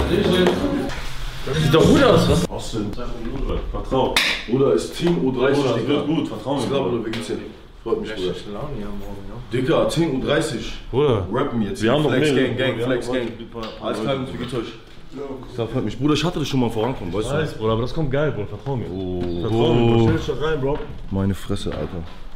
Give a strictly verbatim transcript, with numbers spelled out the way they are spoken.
Das sieht doch gut aus, was? Austin, vertrau. Bruder, ist Team U dreißig, Bruder, Digga. wird gut, vertrau mir. Ich glaube, du geht's ja. Freut mich, Bruder. Laune hier morgen, ja. Digga, Team U dreißig. Bruder, Rappen jetzt. wir haben noch Flex mehr. Gang, Gang, Flex Gang. Alles klar, wie geht's euch? Das freut mich. Bruder, ich hatte das schon mal vorankommen, weißt du? Weiß, Bruder, aber das kommt geil, Bruder, vertrau mir. Oh, Vertrau mir, Bro. Stell dich da rein, Bro. Meine Fresse, Alter.